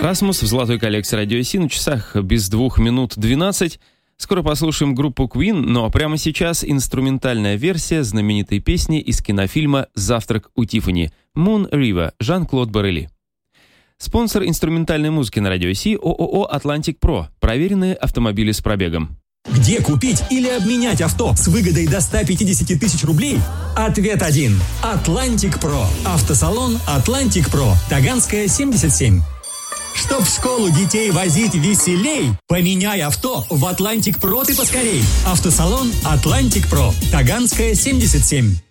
Расмус в золотой коллекции Радио Си на часах без 2 минут 12. Скоро послушаем группу Queen, но прямо сейчас инструментальная версия знаменитой песни из кинофильма «Завтрак у Тиффани» «Moon River» Жан-Клод Барели. Спонсор инструментальной музыки на Радио Си ООО «Атлантик Про». Проверенные автомобили с пробегом. Где купить или обменять авто с выгодой до 150 тысяч рублей? Ответ один. «Атлантик Про». Автосалон «Атлантик Про». Таганская, 77. Чтоб в школу детей возить веселей, поменяй авто в «Атлантик Про» ты поскорей. Автосалон «Атлантик Про». Таганская, 77.